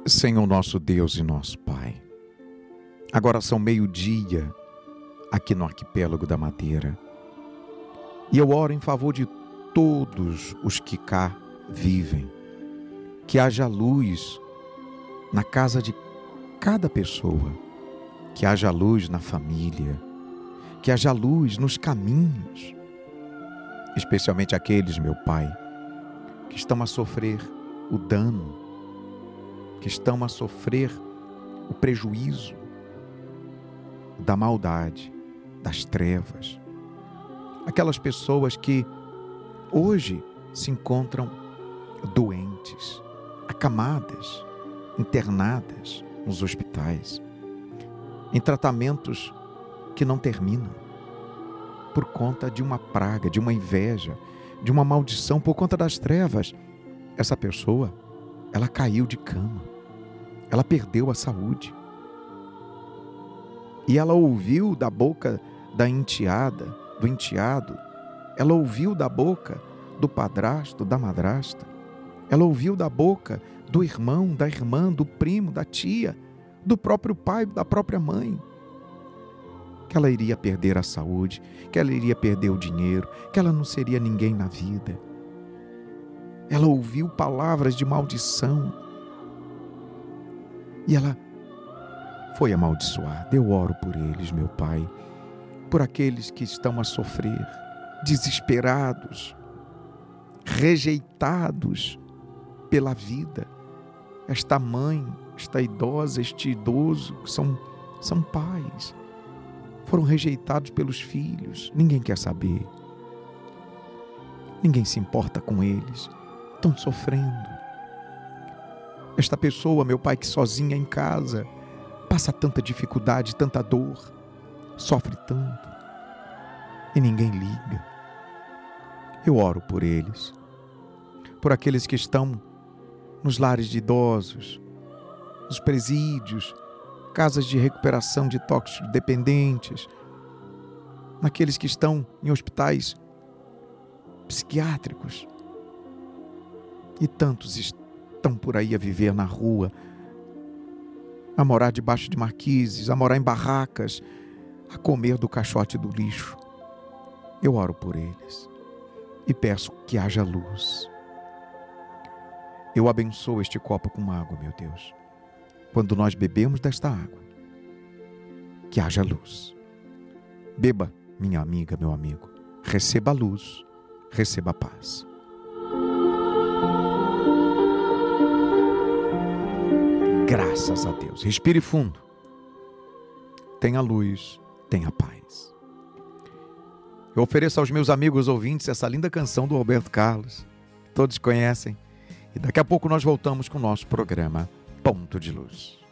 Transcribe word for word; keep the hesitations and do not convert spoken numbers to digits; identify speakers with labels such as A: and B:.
A: Senhor nosso Deus e nosso Pai, agora são meio-dia aqui no arquipélago da Madeira e eu oro em favor de todos os que cá vivem, que haja luz na casa de cada pessoa, que haja luz na família, que haja luz nos caminhos, especialmente aqueles, meu Pai, que estão a sofrer o dano, que estão a sofrer o prejuízo da maldade, das trevas. Aquelas pessoas que hoje se encontram doentes, acamadas, internadas nos hospitais, em tratamentos que não terminam, por conta de uma praga, de uma inveja, de uma maldição, por conta das trevas. Essa pessoa, ela caiu de cama, ela perdeu a saúde. E ela ouviu da boca da enteada, do enteado, ela ouviu da boca do padrasto, da madrasta, ela ouviu da boca do irmão, da irmã, do primo, da tia, do próprio pai, da própria mãe, que ela iria perder a saúde, que ela iria perder o dinheiro, que ela não seria ninguém na vida. Ela ouviu palavras de maldição e ela foi amaldiçoada. Eu oro por eles, meu Pai, por aqueles que estão a sofrer, desesperados, rejeitados pela vida. Esta mãe, esta idosa, este idoso, são, são pais, foram rejeitados pelos filhos, ninguém quer saber, ninguém se importa com eles, estão sofrendo. Esta pessoa, meu Pai, que sozinha em casa, passa tanta dificuldade, tanta dor, sofre tanto, e ninguém liga. Eu oro por eles, por aqueles que estão nos lares de idosos, nos presídios, casas de recuperação de toxicodependentes, naqueles que estão em hospitais psiquiátricos, e tantos estão por aí a viver na rua, a morar debaixo de marquises, a morar em barracas, a comer do caixote do lixo. Eu oro por eles e peço que haja luz. Eu abençoo este copo com água, meu Deus. Quando nós bebemos desta água, que haja luz. Beba, minha amiga, meu amigo. Receba a luz, receba a paz. Graças a Deus. Respire fundo. Tenha luz, tenha paz. Eu ofereço aos meus amigos ouvintes essa linda canção do Roberto Carlos, que todos conhecem. E daqui a pouco nós voltamos com o nosso programa Ponto de Luz.